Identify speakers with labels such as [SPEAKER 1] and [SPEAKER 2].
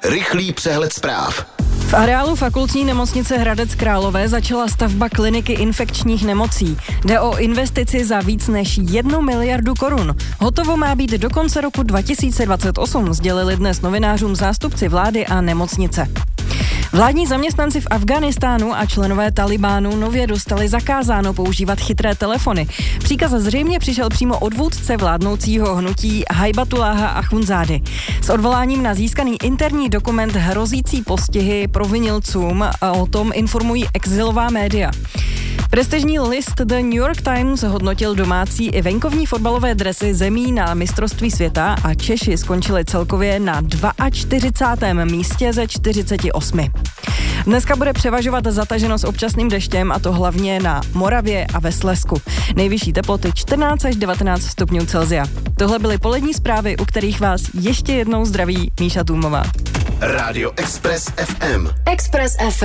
[SPEAKER 1] Rychlý přehled zpráv.
[SPEAKER 2] V areálu fakultní nemocnice Hradec Králové začala stavba kliniky infekčních nemocí. Jde o investici za víc než 1 miliardu korun. Hotovo má být do konce roku 2028, sdělili dnes novinářům zástupci vlády a nemocnice. Vládní zaměstnanci v Afghánistánu a členové Talibánu nově dostali zakázáno používat chytré telefony. Příkaz zřejmě přišel přímo od vůdce vládnoucího hnutí Hajbatuláha Achundzády. S odvoláním na získaný interní dokument hrozící postihy provinilcům o tom informují exilová média. Prestižní list The New York Times hodnotil domácí i venkovní fotbalové dresy zemí na mistrovství světa a Češi skončili celkově na 42. místě ze 48. Dneska bude převažovat zataženo s občasným deštěm, a to hlavně na Moravě a ve Slezsku. Nejvyšší teploty 14 až 19 stupňů Celsia. Tohle byly polední zprávy, u kterých vás ještě jednou zdraví Míša Tůmová.
[SPEAKER 1] Rádio Express FM.
[SPEAKER 3] Express FM.